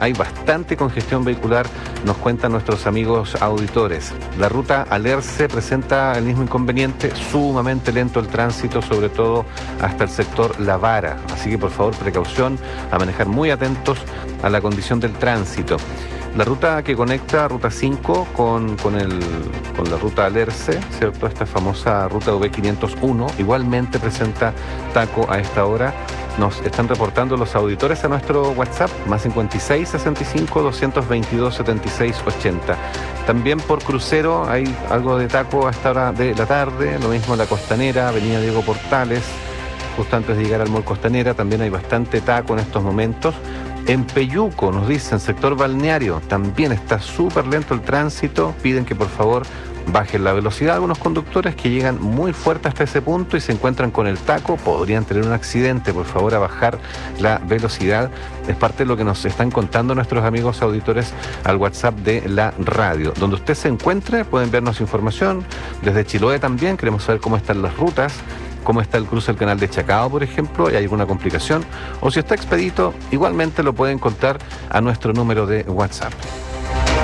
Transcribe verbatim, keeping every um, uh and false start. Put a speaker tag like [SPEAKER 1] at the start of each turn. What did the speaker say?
[SPEAKER 1] hay bastante congestión vehicular, nos cuentan nuestros amigos auditores. La ruta Alerce presenta el mismo inconveniente, sumamente lento el tránsito, sobre todo hasta el sector La Vara. Así que por favor, precaución, a manejar muy atentos a la condición del tránsito. La ruta que conecta Ruta cinco con, con, el, con la ruta Alerce, ¿cierto? Esta famosa ruta V quinientos uno, igualmente presenta taco a esta hora. Nos están reportando los auditores a nuestro WhatsApp, más cincuenta y seis, sesenta y cinco, doscientos veintidós, setenta y seis, ochenta. También por crucero hay algo de taco a esta hora de la tarde, lo mismo en la Costanera, Avenida Diego Portales, justo antes de llegar al Mall Costanera, también hay bastante taco en estos momentos. En Peyuco, nos dicen, sector balneario, también está súper lento el tránsito. Piden que por favor bajen la velocidad algunos conductores que llegan muy fuerte hasta ese punto y se encuentran con el taco, podrían tener un accidente. Por favor, a bajar la velocidad. Es parte de lo que nos están contando nuestros amigos auditores al WhatsApp de la radio. Donde usted se encuentre, pueden enviarnos información. Desde Chiloé también queremos saber cómo están las rutas, cómo está el cruce del canal de Chacao, por ejemplo, y hay alguna complicación, o si está expedito, igualmente lo pueden contar a nuestro número de WhatsApp.